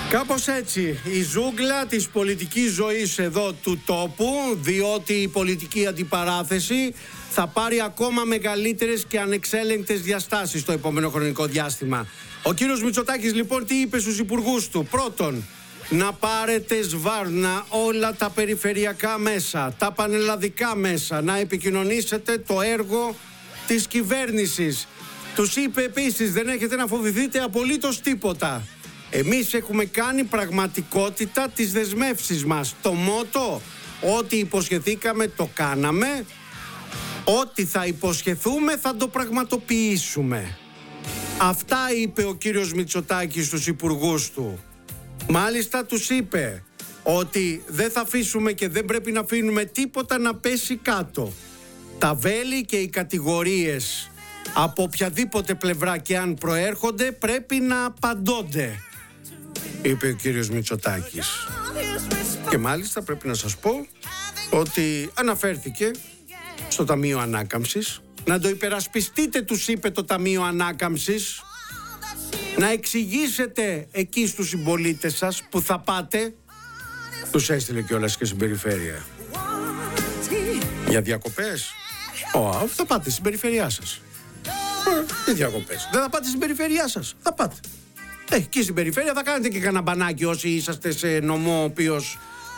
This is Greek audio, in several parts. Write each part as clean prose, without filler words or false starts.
Κάπως έτσι η ζούγκλα της πολιτικής ζωής εδώ του τόπου, διότι η πολιτική αντιπαράθεση θα πάρει ακόμα μεγαλύτερες και ανεξέλεγκτες διαστάσεις στο επόμενο χρονικό διάστημα. Ο κύριος Μητσοτάκης λοιπόν τι είπε στους υπουργούς του? Πρώτον, να πάρετε σβάρνα όλα τα περιφερειακά μέσα, τα πανελλαδικά μέσα, να επικοινωνήσετε το έργο της κυβέρνησης. Τους είπε επίσης, δεν έχετε να φοβηθείτε απολύτως τίποτα. Εμείς έχουμε κάνει πραγματικότητα τις δεσμεύσεις μας. Το μότο, ό,τι υποσχεθήκαμε το κάναμε, ό,τι θα υποσχεθούμε θα το πραγματοποιήσουμε. Αυτά είπε ο κύριος Μητσοτάκης στους υπουργούς του. Μάλιστα τους είπε ότι δεν θα αφήσουμε και δεν πρέπει να αφήνουμε τίποτα να πέσει κάτω. Τα βέλη και οι κατηγορίες από οποιαδήποτε πλευρά και αν προέρχονται πρέπει να απαντώνται, είπε ο κύριος Μητσοτάκης. Και μάλιστα πρέπει να σας πω ότι αναφέρθηκε στο Ταμείο Ανάκαμψης. Να το υπερασπιστείτε, τους είπε το Ταμείο Ανάκαμψης. Να εξηγήσετε εκεί στους συμπολίτες σας που θα πάτε. Τους έστειλε κιόλας και στην περιφέρεια. Για διακοπές. Θα πάτε στην περιφέρειά σας. Τι διακοπές? Δεν θα πάτε στην περιφέρειά σας? Θα πάτε. Εκεί στην περιφέρεια θα κάνετε και κανένα μπανάκι όσοι είσαστε σε νομό ο οποίος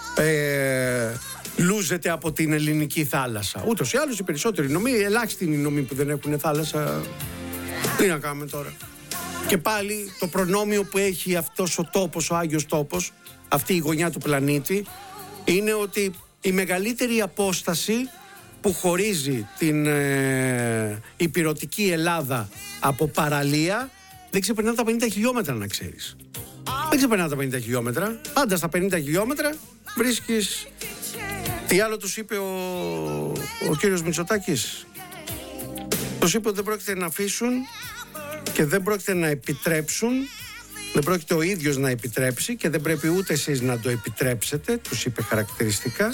λούζεται από την ελληνική θάλασσα. Ούτως ή άλλως οι περισσότεροι νομοί, ελάχιστοι είναι οι νομοί που δεν έχουν θάλασσα. Τι να κάνουμε τώρα? Και πάλι το προνόμιο που έχει αυτός ο τόπος, ο Άγιος Τόπος, αυτή η γωνιά του πλανήτη, είναι ότι η μεγαλύτερη απόσταση που χωρίζει την ηπειρωτική Ελλάδα από παραλία δεν ξεπερνά τα 50 χιλιόμετρα, να ξέρεις. Δεν ξεπερνά τα 50 χιλιόμετρα. Πάντα στα 50 χιλιόμετρα βρίσκεις. Τι άλλο τους είπε ο κύριος Μητσοτάκης? Τους είπε ότι δεν πρόκειται να αφήσουν και δεν πρόκειται να επιτρέψουν, δεν πρόκειται ο ίδιος να επιτρέψει και δεν πρέπει ούτε εσείς να το επιτρέψετε, τους είπε χαρακτηριστικά,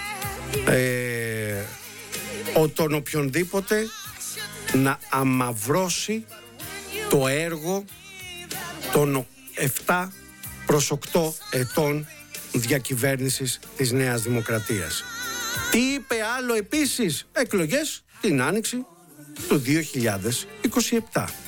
τον οποιονδήποτε να αμαυρώσει το έργο των 7 προς 8 ετών διακυβέρνησης της Νέας Δημοκρατίας. Τι είπε άλλο επίσης? Εκλογές την άνοιξη του 2027.